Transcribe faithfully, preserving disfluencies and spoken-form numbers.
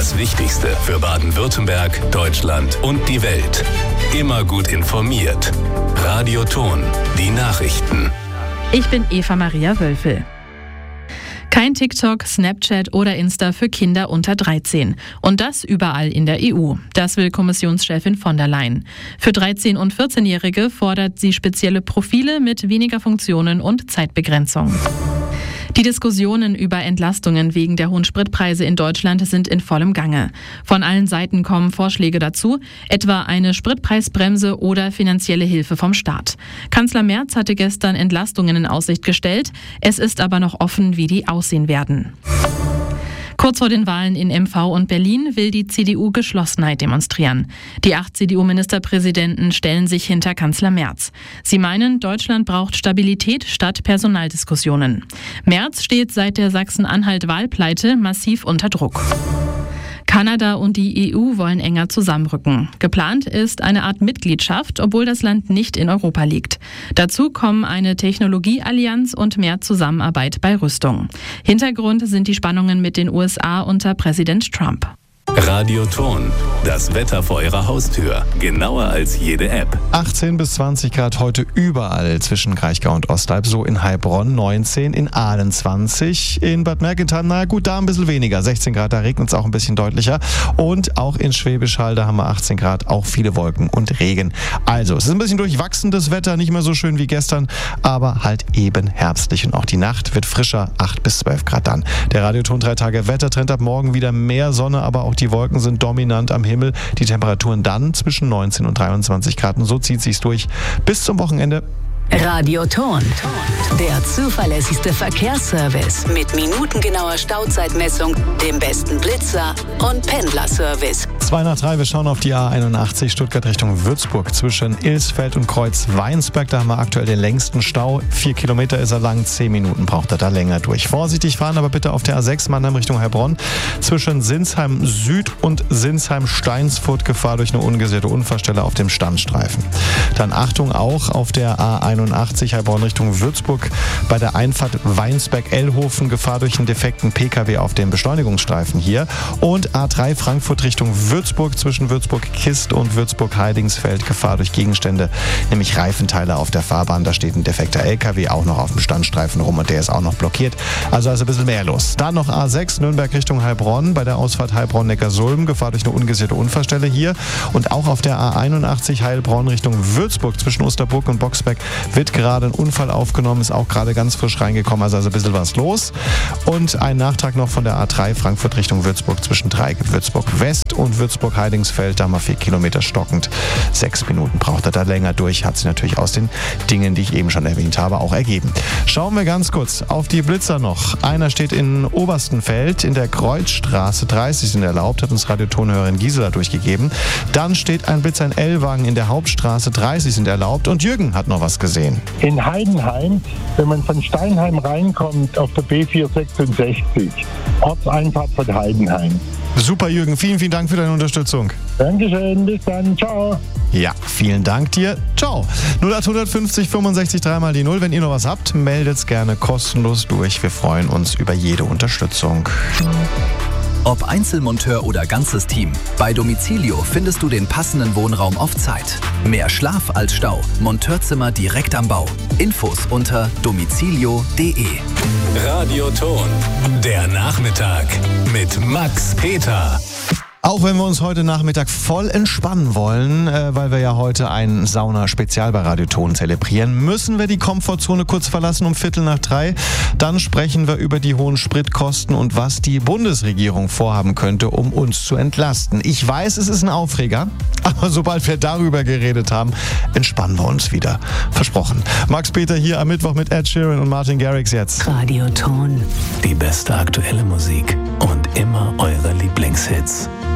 Das Wichtigste für Baden-Württemberg, Deutschland und die Welt. Immer gut informiert. Radio Ton, die Nachrichten. Ich bin Eva Maria Wölfel. Kein TikTok, Snapchat oder Insta für Kinder unter dreizehn. Und das überall in der E U. Das will Kommissionschefin von der Leyen. Für dreizehn- und vierzehnjährige fordert sie spezielle Profile mit weniger Funktionen und Zeitbegrenzung. Die Diskussionen über Entlastungen wegen der hohen Spritpreise in Deutschland sind in vollem Gange. Von allen Seiten kommen Vorschläge dazu, etwa eine Spritpreisbremse oder finanzielle Hilfe vom Staat. Kanzler Merz hatte gestern Entlastungen in Aussicht gestellt. Es ist aber noch offen, wie die aussehen werden. Kurz vor den Wahlen in M V und Berlin will die C D U Geschlossenheit demonstrieren. Die acht C D U-Ministerpräsidenten stellen sich hinter Kanzler Merz. Sie meinen, Deutschland braucht Stabilität statt Personaldiskussionen. Merz steht seit der Sachsen-Anhalt-Wahlpleite massiv unter Druck. Kanada und die E U wollen enger zusammenrücken. Geplant ist eine Art Mitgliedschaft, obwohl das Land nicht in Europa liegt. Dazu kommen eine Technologieallianz und mehr Zusammenarbeit bei Rüstung. Hintergrund sind die Spannungen mit den U S A unter Präsident Trump. Radio Ton, das Wetter vor Ihrer Haustür. Genauer als jede App. achtzehn bis zwanzig Grad heute überall zwischen Kraichgau und Ostalb. So in Heilbronn neunzehn, in Aalen zwanzig, in Bad Mergentheim, na gut, da ein bisschen weniger. sechzehn Grad, da regnet es auch ein bisschen deutlicher. Und auch in Schwäbisch Hall, da haben wir achtzehn Grad, auch viele Wolken und Regen. Also, es ist ein bisschen durchwachsenes Wetter, nicht mehr so schön wie gestern, aber halt eben herbstlich. Und auch die Nacht wird frischer, acht bis zwölf Grad dann. Der Radioton drei Tage Wettertrend, ab morgen wieder mehr Sonne, aber auch die Wolken sind dominant am Himmel. Die Temperaturen dann zwischen neunzehn und dreiundzwanzig Grad. Und so zieht sich's durch bis zum Wochenende. Radio Ton, der zuverlässigste Verkehrsservice mit minutengenauer Stauzeitmessung, dem besten Blitzer und Pendlerservice. Zwei nach drei, wir schauen auf die A einundachtzig Stuttgart Richtung Würzburg zwischen Ilsfeld und Kreuz-Weinsberg. Da haben wir aktuell den längsten Stau. Vier Kilometer ist er lang, zehn Minuten braucht er da länger durch. Vorsichtig fahren aber bitte auf der A sechs Mannheim Richtung Heilbronn zwischen Sinsheim Süd und Sinsheim Steinsfurt. Gefahr durch eine ungesicherte Unfallstelle auf dem Standstreifen. Dann Achtung auch auf der A einundachtzig Heilbronn Richtung Würzburg bei der Einfahrt Weinsberg-Ellhofen. Gefahr durch einen defekten P K W auf dem Beschleunigungsstreifen hier. Und A drei Frankfurt Richtung Würzburg zwischen Würzburg-Kist und Würzburg-Heidingsfeld. Gefahr durch Gegenstände, nämlich Reifenteile auf der Fahrbahn. Da steht ein defekter L K W auch noch auf dem Standstreifen rum und der ist auch noch blockiert. Also ist ein bisschen mehr los. Dann noch A sechs Nürnberg Richtung Heilbronn bei der Ausfahrt Heilbronn-Neckarsulm. Gefahr durch eine ungesicherte Unfallstelle hier. Und auch auf der A einundachtzig Heilbronn Richtung Würzburg zwischen Osterburg und Boxbeck wird gerade ein Unfall aufgenommen, ist auch gerade ganz frisch reingekommen, also, also ein bisschen was los. Und ein Nachtrag noch von der A drei Frankfurt Richtung Würzburg zwischen Dreieck Würzburg West und Würzburg-Heidingsfeld, da mal vier Kilometer stockend. Sechs Minuten braucht er da länger durch, hat sich natürlich aus den Dingen, die ich eben schon erwähnt habe, auch ergeben. Schauen wir ganz kurz auf die Blitzer noch. Einer steht in Oberstenfeld, in der Kreuzstraße, dreißig sind erlaubt, hat uns Radiotonhörerin Gisela durchgegeben. Dann steht ein Blitzer in Ellwangen in der Hauptstraße, dreißig sind erlaubt. Und Jürgen hat noch was gesehen. In Heidenheim, wenn man von Steinheim reinkommt, auf der B vierhundertsechsundsechzig, Ortseinfahrt von Heidenheim. Super, Jürgen. Vielen, vielen Dank für deine Unterstützung. Dankeschön, bis dann. Ciao. Ja, vielen Dank dir. Ciao. null acht fünfzig fünfundsechzig dreimal die null. Wenn ihr noch was habt, meldet's gerne kostenlos durch. Wir freuen uns über jede Unterstützung. Ob Einzelmonteur oder ganzes Team, bei Domicilio findest du den passenden Wohnraum auf Zeit. Mehr Schlaf als Stau. Monteurzimmer direkt am Bau. Infos unter domicilio punkt de. Radio Ton, der Nachmittag mit Max Peter. Auch wenn wir uns heute Nachmittag voll entspannen wollen, äh, weil wir ja heute ein Sauna-Spezial bei Radio Ton zelebrieren, müssen wir die Komfortzone kurz verlassen um Viertel nach drei. Dann sprechen wir über die hohen Spritkosten und was die Bundesregierung vorhaben könnte, um uns zu entlasten. Ich weiß, es ist ein Aufreger, aber sobald wir darüber geredet haben, entspannen wir uns wieder. Versprochen. Max Peter hier am Mittwoch mit Ed Sheeran und Martin Garrix jetzt. Radio Ton. Die beste aktuelle Musik und immer eure Lieblingshits.